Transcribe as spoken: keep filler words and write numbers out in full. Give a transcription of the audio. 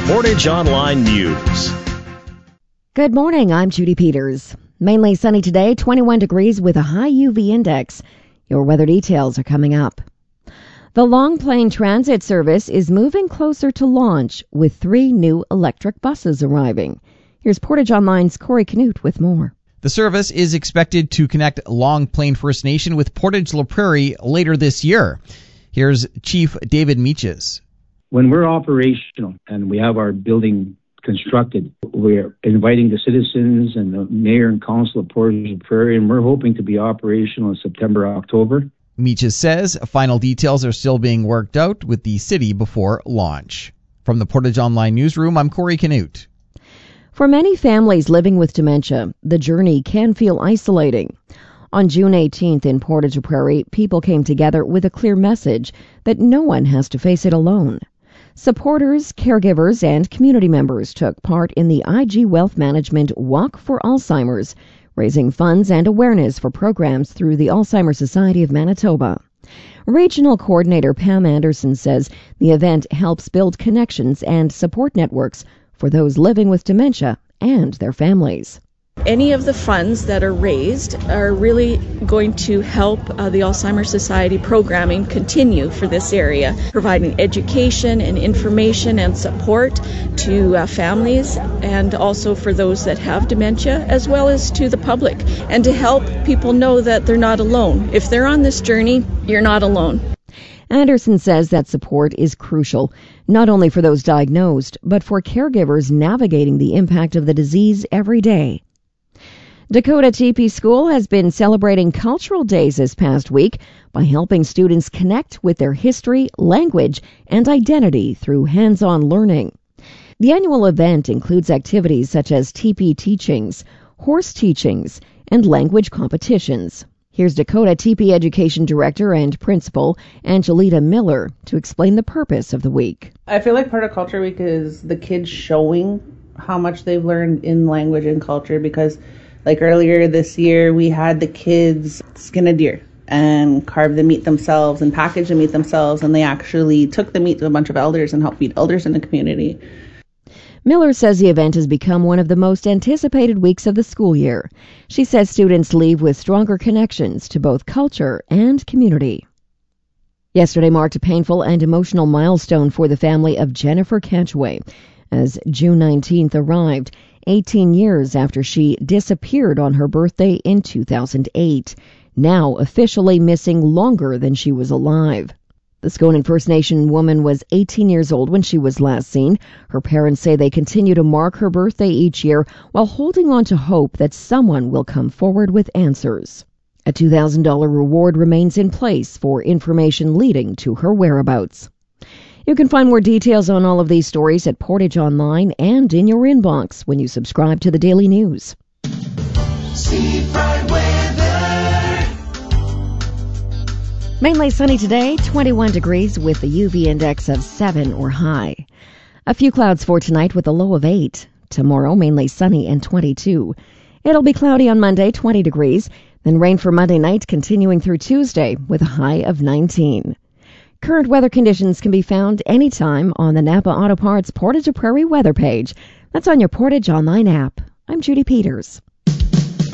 Portage Online News. Good morning, I'm Judy Peters. Mainly sunny today, twenty-one degrees with a high U V index. Your weather details are coming up. The Long Plain Transit Service is moving closer to launch with three new electric buses arriving. Here's Portage Online's Corey Canute with more. The service is expected to connect Long Plain First Nation with Portage La Prairie later this year. Here's Chief David Meaches. When we're operational and we have our building constructed, we're inviting the citizens and the mayor and council of Portage La Prairie, and we're hoping to be operational in September, October. Meaches says final details are still being worked out with the city before launch. From the Portage Online Newsroom, I'm Corey Canute. For many families living with dementia, the journey can feel isolating. On June eighteenth in Portage La Prairie, people came together with a clear message that no one has to face it alone. Supporters, caregivers, and community members took part in the I G Wealth Management Walk for Alzheimer's, raising funds and awareness for programs through the Alzheimer's Society of Manitoba. Regional Coordinator Pam Anderson says the event helps build connections and support networks for those living with dementia and their families. Any of the funds that are raised are really going to help uh, the Alzheimer's Society programming continue for this area, providing education and information and support to uh, families and also for those that have dementia, as well as to the public, and to help people know that they're not alone. If they're on this journey, you're not alone. Anderson says that support is crucial, not only for those diagnosed, but for caregivers navigating the impact of the disease every day. Dakota T P School has been celebrating Cultural Days this past week by helping students connect with their history, language, and identity through hands-on learning. The annual event includes activities such as T P teachings, horse teachings, and language competitions. Here's Dakota T P Education Director and Principal Angelita Miller to explain the purpose of the week. I feel like part of Culture Week is the kids showing how much they've learned in language and culture, because like earlier this year, we had the kids skin a deer and carve the meat themselves and package the meat themselves, and they actually took the meat to a bunch of elders and helped feed elders in the community. Miller says the event has become one of the most anticipated weeks of the school year. She says students leave with stronger connections to both culture and community. Yesterday marked a painful and emotional milestone for the family of Jennifer Catchway, as June nineteenth arrived, eighteen years after she disappeared on her birthday in two thousand eight, now officially missing longer than she was alive. The Skonan First Nation woman was eighteen years old when she was last seen. Her parents say they continue to mark her birthday each year while holding on to hope that someone will come forward with answers. A two thousand dollars reward remains in place for information leading to her whereabouts. You can find more details on all of these stories at Portage Online and in your inbox when you subscribe to the Daily News. Seafront weather. Mainly sunny today, twenty-one degrees with a U V index of seven or high. A few clouds for tonight with a low of eight. Tomorrow, mainly sunny and twenty-two. It'll be cloudy on Monday, twenty degrees. Then rain for Monday night, continuing through Tuesday with a high of nineteen. Current weather conditions can be found anytime on the Napa Auto Parts Portage La Prairie weather page. That's on your Portage Online app. I'm Judy Peters.